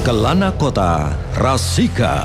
Kelana Kota Rasika.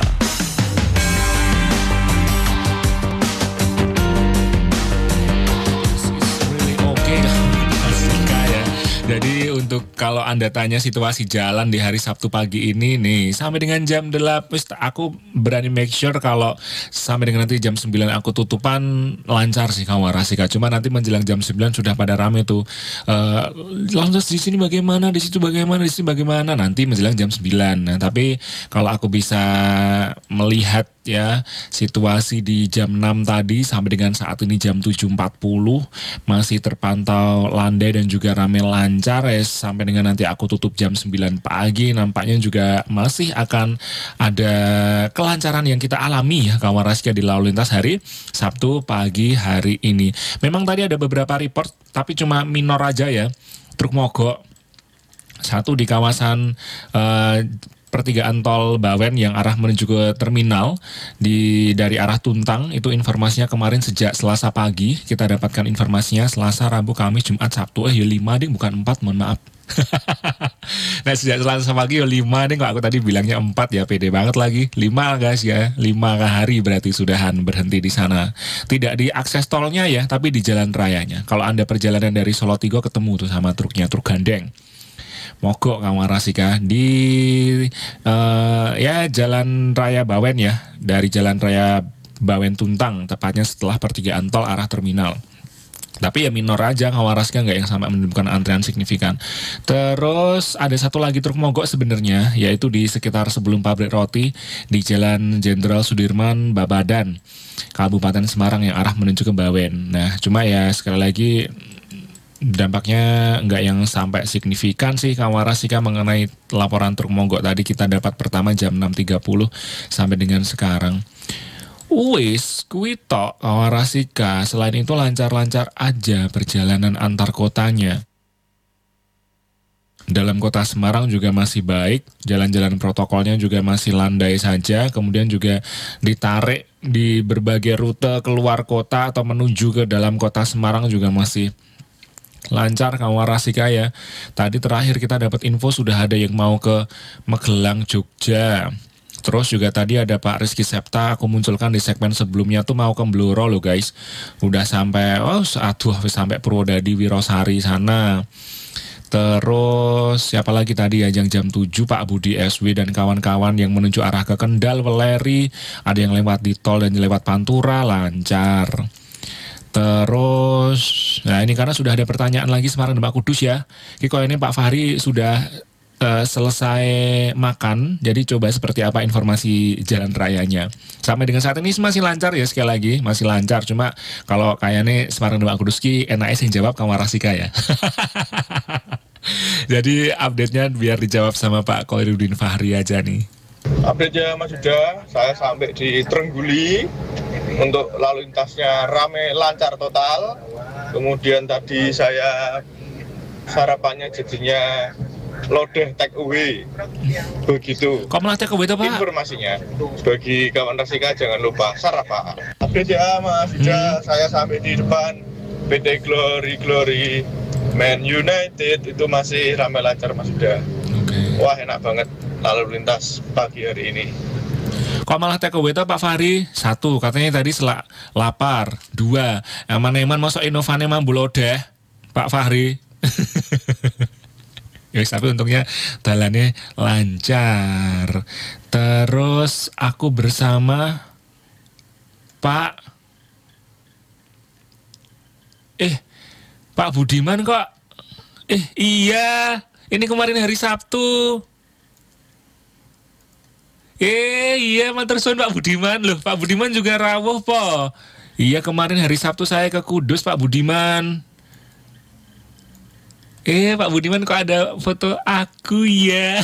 Jadi untuk kalau Anda tanya situasi jalan di hari Sabtu pagi ini nih, sampai dengan jam 8, aku berani make sure kalau sampai dengan nanti jam 9 aku tutupan lancar sih kawan Rasika. Cuma nanti menjelang jam 9 sudah pada rame tuh. Lantas di sini bagaimana, di situ bagaimana, di sini bagaimana, nanti menjelang jam 9. Nah, tapi kalau aku bisa melihat ya situasi di jam 6 tadi sampai dengan saat ini jam 7.40 masih terpantau landai dan juga rame lancar ya, sampai dengan nanti aku tutup jam 9 pagi nampaknya juga masih akan ada kelancaran yang kita alami ya kawan Rasika di lalu lintas hari Sabtu pagi hari ini. Memang tadi ada beberapa report tapi cuma minor aja ya, truk mogok satu di kawasan pertigaan tol Bawen yang arah menuju ke terminal dari arah Tuntang. Itu informasinya kemarin sejak Selasa pagi kita dapatkan informasinya, Selasa, Rabu, Kamis, Jumat, Sabtu. Ya 5 ding bukan 4, mohon maaf. Nah sejak Selasa pagi ya 5 ding, kok aku tadi bilangnya 4 ya, pede banget lagi. 5 guys ya, 5 hari berarti sudahan berhenti di sana. Tidak di akses tolnya ya, tapi di jalan rayanya. Kalau Anda perjalanan dari Solo Tigo ketemu tuh sama truknya, truk gandeng. Mogok kawan Rasika di ya Jalan Raya Bawen ya, dari Jalan Raya Bawen Tuntang, tepatnya setelah pertigaan tol arah terminal. Tapi ya minor aja kawan Rasika, nggak yang sampai menimbulkan antrian signifikan. Terus ada satu lagi truk mogok sebenarnya, yaitu di sekitar sebelum pabrik roti di Jalan Jenderal Sudirman Babadan, Kabupaten Semarang yang arah menuju ke Bawen. Nah cuma ya sekali lagi dampaknya nggak yang sampai signifikan sih kawan Rasika mengenai laporan truk mogok tadi kita dapat pertama jam 6.30 sampai dengan sekarang. Wis, kuwi tok kawan Rasika. Selain itu lancar-lancar aja perjalanan antar kotanya. Dalam kota Semarang juga masih baik, jalan-jalan protokolnya juga masih landai saja, kemudian juga ditarik di berbagai rute keluar kota atau menuju ke dalam kota Semarang juga masih lancar kawan Rasika ya. Tadi terakhir kita dapat info sudah ada yang mau ke Magelang, Jogja. Terus juga tadi ada Pak Rizky Septa, aku munculkan di segmen sebelumnya tuh mau ke Blora loh guys. Udah sampai sampai Purwodadi, Wirosari sana. Terus siapa lagi tadi ya yang jam 7 Pak Budi SW dan kawan-kawan yang menuju arah ke Kendal, Weleri, ada yang lewat di tol dan lewat Pantura lancar. Terus, nah ini karena sudah ada pertanyaan lagi Semarang Demak Kudus ya. Kiko ini Pak Fahri sudah selesai makan, jadi coba seperti apa informasi jalan rayanya. Sampai dengan saat ini masih lancar ya, sekali lagi masih lancar. Cuma kalau kayaknya Semarang Demak Kudus ki NAS yang jawab kawan Rasika ya. Jadi update-nya biar dijawab sama Pak Koirudin Fahri aja nih. Update-nya Mas Yuda, saya sampai di Trengguli. Untuk lalu lintasnya rame lancar total. Kemudian tadi saya sarapannya jadinya lodeh take away. Begitu. Kok malah take away itu Pak? Informasinya bagi kawan Rasika jangan lupa sarapan. Update ya Mas Yuda, saya sampai di depan PT Glory Man United, itu masih rame lancar Mas Yuda. Okay. Wah enak banget lalu lintas pagi hari ini. Kok malah take away itu Pak Fahri? 1, katanya tadi lapar. 2, eman-eman masuk inovane mambu lodeh Pak Fahri. Ya tapi untungnya dalannya lancar. Terus aku bersama Pak Pak Budiman kok. Iya, ini kemarin hari Sabtu. Iya, matur suwun Pak Budiman loh. Pak Budiman juga rawuh po. Iya, kemarin hari Sabtu saya ke Kudus Pak Budiman. Pak Budiman kok ada foto aku ya.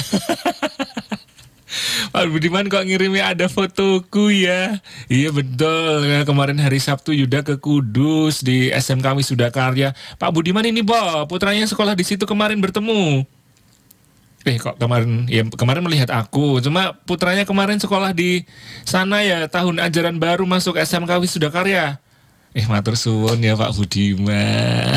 Pak Budiman kok ngirimnya ada fotoku ya. Iya betul, ya, kemarin hari Sabtu Yuda ke Kudus di SMK Wisuda Karya. Pak Budiman ini po, putranya sekolah di situ kemarin bertemu. Kok kemarin melihat aku, cuma putranya kemarin sekolah di sana ya, tahun ajaran baru masuk SMK Wisuda Karya. Matur suwun ya Pak Budiman.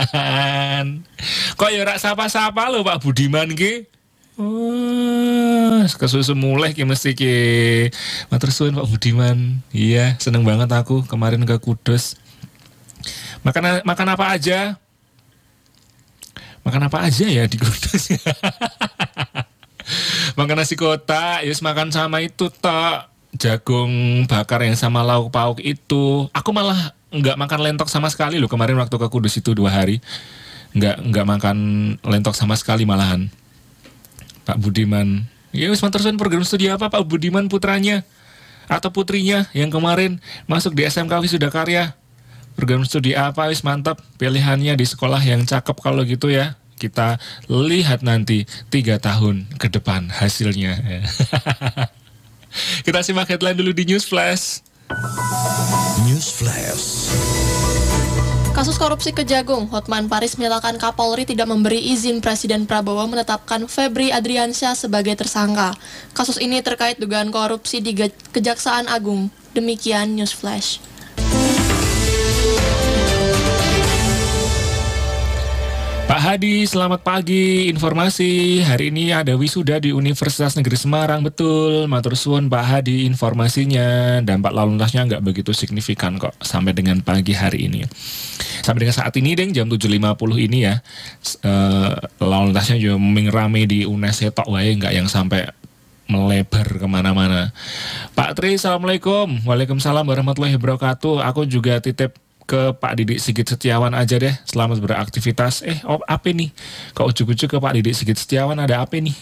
Kok ya rak sapa-sapa lho Pak Budiman ki. kesusu mulai ki mesti ki. Matur suwun Pak Budiman. Iya, seneng banget aku kemarin ke Kudus. Makan apa aja? Makan apa aja ya di Kudus? Makan nasi kotak, yus makan sama itu tok. Jagung bakar yang sama lauk pauk itu. Aku malah nggak makan lentok sama sekali loh kemarin waktu ke Kudus itu 2 hari. Nggak makan lentok sama sekali malahan. Pak Budiman. Ya wis matur suwun program studi apa Pak Budiman putranya atau putrinya yang kemarin masuk di SMK Wisuda Karya. Program studi apa wis mantap, pilihannya di sekolah yang cakep kalau gitu ya. Kita lihat nanti 3 tahun ke depan hasilnya. Kita simak headline dulu di News Flash. News Flash. Kasus korupsi Kejagung, Hotman Paris menyatakan Kapolri tidak memberi izin Presiden Prabowo menetapkan Febri Adriansyah sebagai tersangka. Kasus ini terkait dugaan korupsi di Kejaksaan Agung. Demikian News Flash. Pak Hadi, selamat pagi. Informasi hari ini ada wisuda di Universitas Negeri Semarang, betul. Matur suwun Pak Hadi informasinya. Dampak lalu lintasnya nggak begitu signifikan kok sampai dengan pagi hari ini. Sampai dengan saat ini deng jam 7.50 ini ya. Lalu lintasnya juga rame di UNES tok wae, nggak yang sampai melebar kemana-mana. Pak Tri, Assalamualaikum. Waalaikumsalam warahmatullahi wabarakatuh. Aku juga titip ke Pak Didik Sigit Setiawan aja deh. Selamat beraktivitas. Apa nih? Kok ujuk-ujuk ke Pak Didik Sigit Setiawan ada apa nih?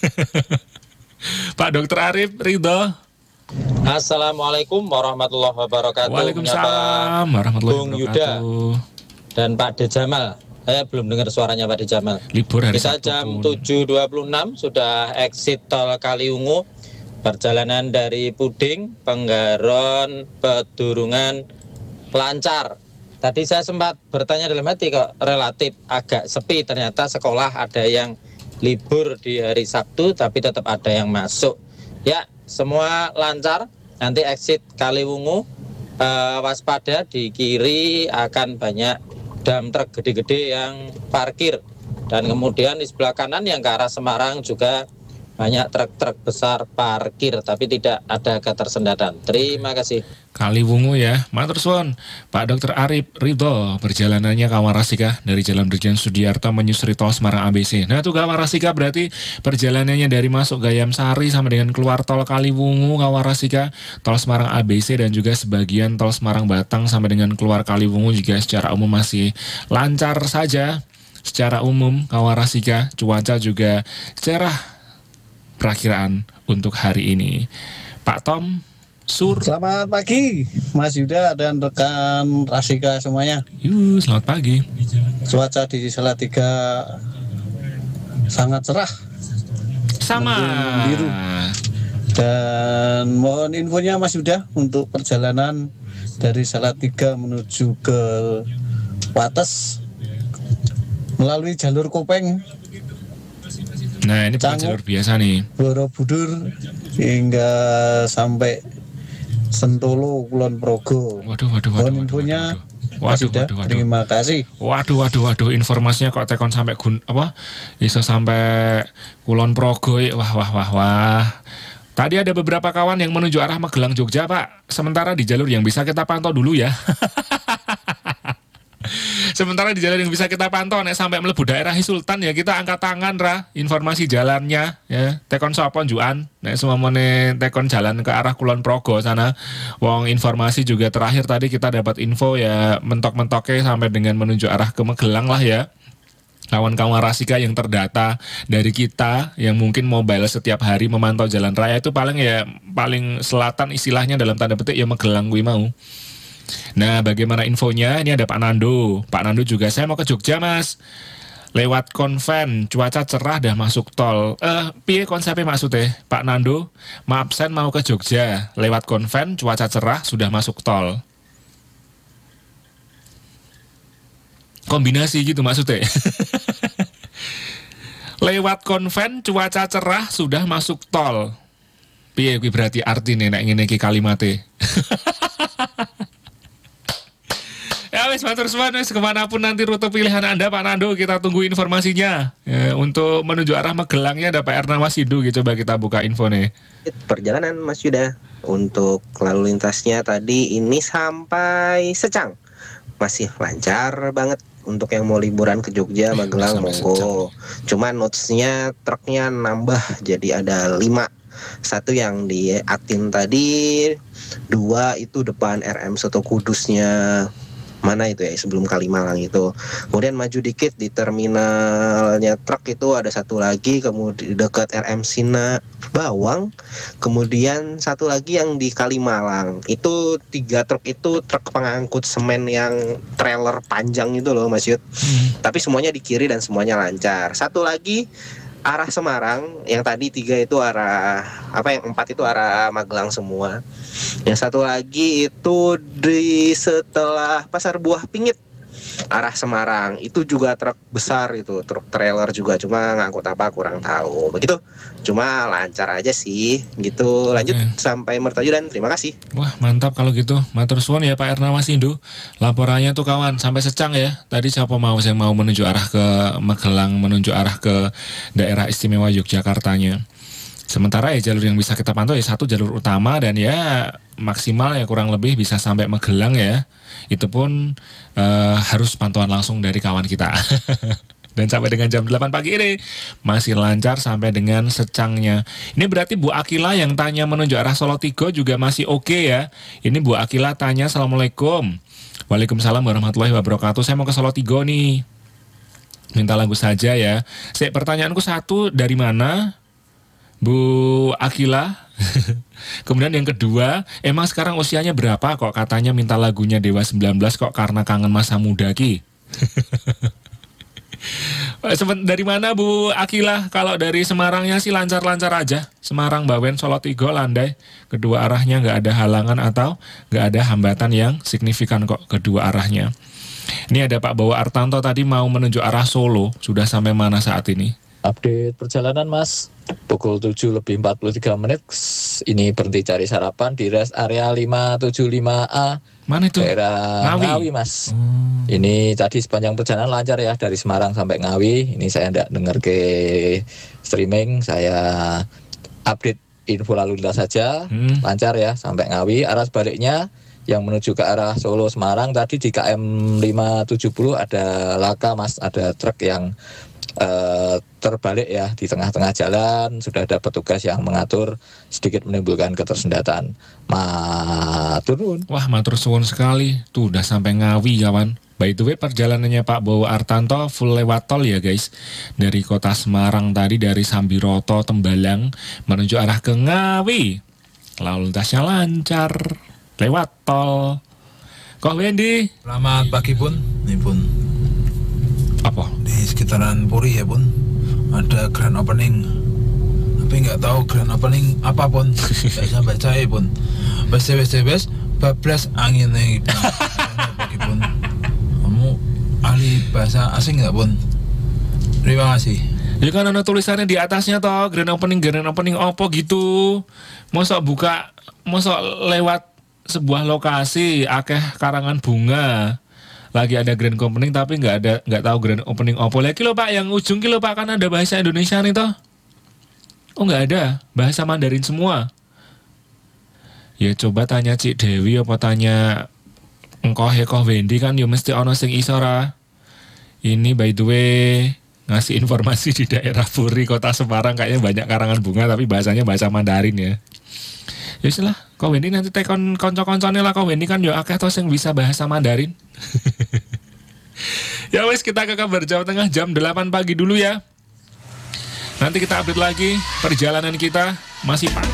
Pak Dr. Arif Ridho. Assalamualaikum warahmatullahi wabarakatuh. Waalaikumsalam warahmatullahi Bung wabarakatuh. Yuda dan Pak De Jamal. Saya belum dengar suaranya Pak De Jamal. Libur hari Kita Sabtu. jam 7.26 sudah exit tol Kaliungu. Perjalanan dari Puding, Penggaron, Pedurungan lancar. Tadi saya sempat bertanya dalam hati kok relatif agak sepi, ternyata sekolah ada yang libur di hari Sabtu tapi tetap ada yang masuk. Ya, semua lancar. Nanti exit Kaliwungu, waspada di kiri akan banyak dam truk gede-gede yang parkir. Dan kemudian di sebelah kanan yang ke arah Semarang juga banyak truk-truk besar parkir tapi tidak ada ketersendatan. Terima kasih. Kaliwungu ya, matur suwun. Pak Dr. Arif Ridho, perjalanannya ke Warasika dari Jalan Brigjen Sudiarto menyusuri tol Semarang ABC. Nah itu ke Warasika berarti perjalanannya dari masuk Gayam Sari sampai dengan keluar tol Kaliwungu ke Warasika, tol Semarang ABC dan juga sebagian tol Semarang Batang sampai dengan keluar Kaliwungu juga secara umum masih lancar saja. Secara umum ke Warasika, cuaca juga cerah perakiraan untuk hari ini. Pak Tom Sur. Selamat pagi Mas Yuda dan rekan Rasika semuanya. Selamat pagi. Cuaca di Salatiga sangat cerah, Sama. biru. Dan mohon infonya Mas Yuda untuk perjalanan dari Salatiga menuju ke Wates melalui jalur Kopeng, Nah ini bukan Canggu, jalur biasa nih. Borobudur hingga sampai Sentolo, Kulon Progo. Mohon infonya Mas Yuda. Terima kasih. Waduh, informasinya kok tekon sampai bisa sampai Kulon Progo. Wah. Tadi ada beberapa kawan yang menuju arah Magelang Jogja, Pak. Sementara di jalur yang bisa kita pantau dulu ya. Sementara di jalur yang bisa kita pantau nek sampai melebu daerah Sultan ya kita angkat tangan informasi jalannya ya. Tekon sopon juan nek semua mene tekon jalan ke arah Kulon Progo sana. Wong informasi juga terakhir tadi kita dapat info ya mentok-mentoknya sampai dengan menuju arah ke Magelang lah ya. Kawan-kawan Rasika yang terdata dari kita yang mungkin mobile setiap hari memantau jalan raya itu paling selatan istilahnya dalam tanda petik ya Magelang gue mau. Nah bagaimana infonya? Ini ada Pak Nando. Pak Nando juga saya mau ke Jogja Mas. Lewat konven, cuaca cerah dah masuk tol. Piye konsepnya maksudnya Pak Nando? Maaf saya mau ke Jogja. Lewat konven, cuaca cerah sudah masuk tol. Kombinasi gitu maksudnya. Lewat konven, cuaca cerah sudah masuk tol. Piye kuwi berarti artine nek ngene iki kalimate. Ya wes matur suwun wes kemanapun nanti rute pilihan Anda Pak Nando, kita tunggu informasinya. Untuk menuju arah Magelangnya ada Pak Erna Wasidu gitu, coba kita buka info nih. Perjalanan Mas Yuda untuk lalu lintasnya tadi ini sampai Secang masih lancar banget. Untuk yang mau liburan ke Jogja, Magelang, monggo. Cuma notesnya truknya nambah jadi ada 5. 1 yang di Atin tadi, 2 itu depan RM Soto Kudusnya, mana itu ya, sebelum Kalimalang itu. Kemudian maju dikit di terminalnya truk itu ada 1 lagi, kemudian dekat RM Sina Bawang. Kemudian 1 lagi yang di Kalimalang. Itu 3 truk itu truk pengangkut semen yang trailer panjang itu loh Mas Yud. Tapi semuanya di kiri dan semuanya lancar. 1 lagi arah Semarang, yang tadi 3 itu arah yang 4 itu arah Magelang semua. Yang 1 lagi itu di setelah Pasar Buah Pingit arah Semarang, itu juga truk besar, itu truk trailer juga, cuma ngangkut apa kurang tahu. Begitu, cuma lancar aja sih gitu. Lanjut sampai Mertojo dan terima kasih. Wah mantap kalau gitu, matur suwun ya Pak Erna Wasidu. Laporannya tuh kawan sampai Secang ya. Tadi siapa yang mau menuju arah ke Magelang, menuju arah ke daerah istimewa Yogyakartanya. Sementara ya jalur yang bisa kita pantau ya 1 jalur utama, dan ya maksimal ya kurang lebih bisa sampai Magelang ya. Itu pun harus pantauan langsung dari kawan kita. Dan sampai dengan jam 8 pagi ini masih lancar sampai dengan Secangnya. Ini berarti Bu Akila yang tanya menuju arah Solo Tigo juga masih oke ya. Ini Bu Akila tanya, Assalamualaikum. Waalaikumsalam warahmatullahi wabarakatuh. Saya mau ke Solo Tigo nih. Minta lagu saja ya. Pertanyaanku 1, dari mana Bu Akila? Kemudian yang kedua, emang sekarang usianya berapa kok katanya minta lagunya Dewa 19 kok karena kangen masa muda ki? Dari mana Bu Akila? Kalau dari Semarangnya sih lancar-lancar aja. Semarang, Bawen, Solo Tigo landai. Kedua arahnya nggak ada halangan atau nggak ada hambatan yang signifikan kok kedua arahnya. Ini ada Pak Bowo Artanto tadi mau menuju arah Solo. Sudah sampai mana saat ini? Update perjalanan Mas, pukul 7:43 ini berhenti cari sarapan di rest area 575A. Mana itu? Daerah Ngawi Mas. Ini tadi sepanjang perjalanan lancar ya, dari Semarang sampai Ngawi. Ini saya tidak dengar ke streaming, saya update info lalu lintas saja. Lancar ya sampai Ngawi. Arah sebaliknya yang menuju ke arah Solo Semarang tadi di KM 570 ada laka Mas, ada truk yang terbalik ya di tengah-tengah jalan. Sudah ada petugas yang mengatur, sedikit menimbulkan ketersendatan. Matur nuwun. Wah matur suwun sekali. Tuh udah sampai Ngawi kawan. By the way perjalanannya Pak Bowo Artanto full lewat tol ya guys. Dari kota Semarang tadi, dari Sambiroto Tembalang menuju arah ke Ngawi. Lalu lintasnya lancar lewat tol. Kok Wendy? Selamat pagi Bun. Nih Bun, apa? di sekitaran Puri ya Bun, ada grand opening. Tapi nggak tahu grand opening apa Bun. Nggak bisa baca ya Bun. Bes bablas angin nih pagi Bun. Kamu ahli bahasa asing nggak Bun? Terima kasih. Ya kan ada tulisannya di atasnya toh, grand opening opo gitu. Mosok lewat sebuah lokasi akeh karangan bunga. Lagi ada grand opening tapi nggak tahu grand opening opo. Lagi lo Pak yang ujung kilo Pak, kan ada bahasa Indonesia nih toh. Oh nggak ada, bahasa Mandarin semua. Ya coba tanya Cik Dewi apa tanya engkoh Wendy kan ya mesti ono sing isora. Ini by the way ngasih informasi di daerah Puri Kota Semarang kayaknya banyak karangan bunga tapi bahasanya bahasa Mandarin ya. Ya sudah, kau Wendy nanti tekon konco-koncone lah, kau Wendy kan yo akeh tos yang bisa bahasa Mandarin. Ya wes, kita ke kabar Jawa Tengah jam 8 pagi dulu ya. Nanti kita update lagi perjalanan kita masih Pak.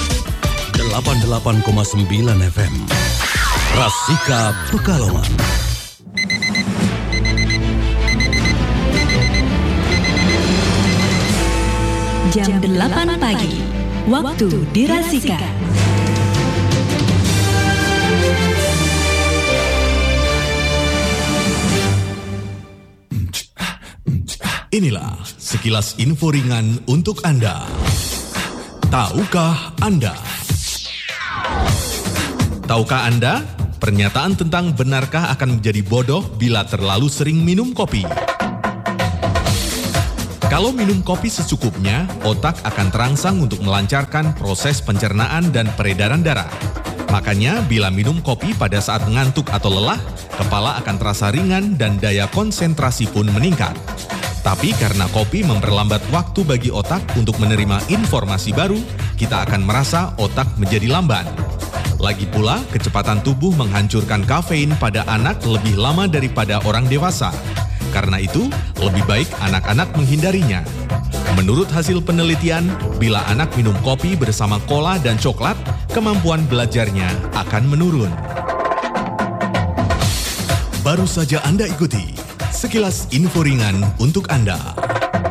88,9 FM Rasika Pekalongan. Jam 8 pagi, waktu di Rasika. Inilah sekilas info ringan untuk Anda. Tahukah Anda? Tahukah Anda? Pernyataan tentang benarkah akan menjadi bodoh bila terlalu sering minum kopi. Kalau minum kopi secukupnya, otak akan terangsang untuk melancarkan proses pencernaan dan peredaran darah. Makanya, bila minum kopi pada saat ngantuk atau lelah, kepala akan terasa ringan dan daya konsentrasi pun meningkat. Tapi karena kopi memperlambat waktu bagi otak untuk menerima informasi baru, kita akan merasa otak menjadi lamban. Lagi pula, kecepatan tubuh menghancurkan kafein pada anak lebih lama daripada orang dewasa. Karena itu, lebih baik anak-anak menghindarinya. Menurut hasil penelitian, bila anak minum kopi bersama cola dan coklat, kemampuan belajarnya akan menurun. Baru saja Anda ikuti sekilas info ringan untuk Anda.